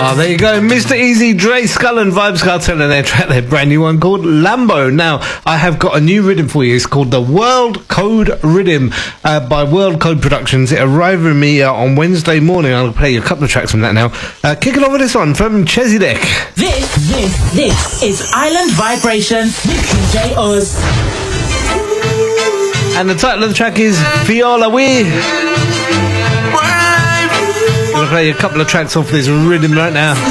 Oh, there you go. Mr. Easy, Dre, Skull and Vibes Cartel and their track, their brand new one called Lambo. Now, I have got a new rhythm for you. It's called the World Code Rhythm by World Code Productions. It arrived with me on Wednesday morning. I'll play you a couple of tracks from that now. Kicking off with this one from Chezidek. This is Island Vibration with DJ Oz. And the title of the track is Viola We. I'm going to play you a couple of tracks off this rhythm right now.